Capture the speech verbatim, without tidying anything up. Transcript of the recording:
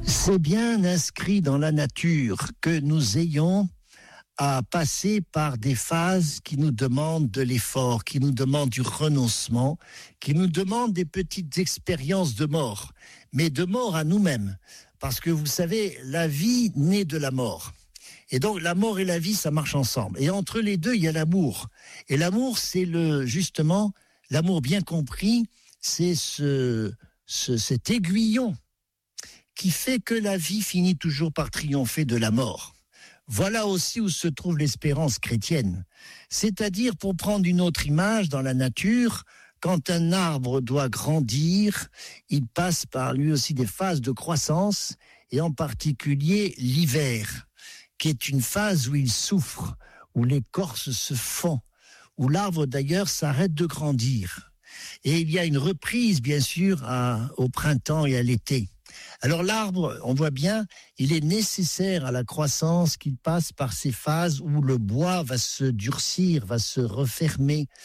C'est bien inscrit dans la nature que nous ayons à passer par des phases qui nous demandent de l'effort, qui nous demandent du renoncement, qui nous demandent des petites expériences de mort, mais de mort à nous-mêmes. Parce que vous savez, la vie naît de la mort. Et donc la mort et la vie, ça marche ensemble. Et entre les deux, il y a l'amour. Et l'amour, c'est le justement, l'amour bien compris, c'est ce, ce, cet aiguillon qui fait que la vie finit toujours par triompher de la mort. Voilà aussi où se trouve l'espérance chrétienne. C'est-à-dire, pour prendre une autre image dans la nature, quand un arbre doit grandir, il passe par lui aussi des phases de croissance, et en particulier l'hiver, qui est une phase où il souffre, où l'écorce se fond, où l'arbre d'ailleurs s'arrête de grandir. Et il y a une reprise, bien sûr, à, au printemps et à l'été. Alors l'arbre, on voit bien, il est nécessaire à la croissance qu'il passe par ces phases où le bois va se durcir, va se refermer,